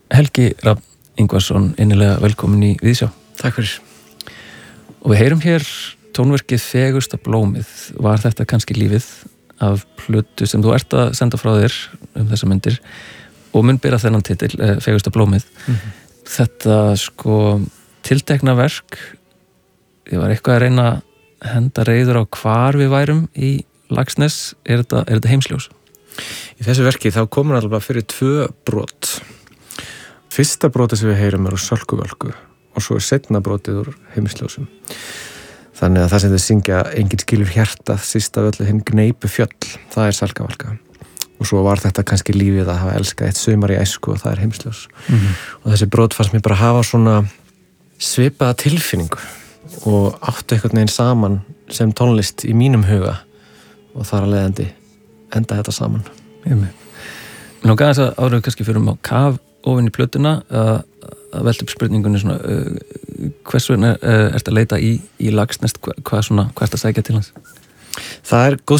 Helgi Rafn Ingvarsson, innilega velkomin í Víðsjá. Takk fyrir. Og við heyrum hér tónverkið Fegursta blómið. Var þetta kannski lífið af plötu sem þú ert að senda frá þér þessa myndir og mun bera þennan titil, Fegursta blómið. Þetta tiltekna verk, ég var eitthvað að reyna að henda reiður á hvar við værum í Laxness. Er þetta heimsljós? Í þessu verki þá komur alveg fyrir 2 brot. Fyrsta brotið sem við heyrum úr Sölkuvölku og svo seinna brotið úr Heimsljósum. Þannig að það sem þau syngja Enginn skilur hjartað, síst af öllu hinn gneipu fjöll, það Salkavalka. Og svo var þetta kannski lífið að hafa elskað eitt sumar í æsku og það Heimsljós. Og þessi brot fannst mér bara hafa svona svipaða tilfinningu og áttu einhvern veginn saman sem tónlist í mínum huga og þar að leiðandi enda þetta saman. Mér langaði þess að áður kannski fyrir á kaf ofin í plötuna að velta upp spurningunni svona hvers vegna ertu að leita í Laxness, hvað ertu að sækja til hans? Það góð